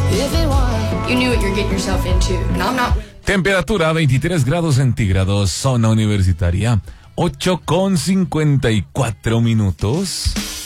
You knew what you're getting yourself into, and I'm not. Temperatura 23 grados centígrados, zona universitaria, 8:54 minutos.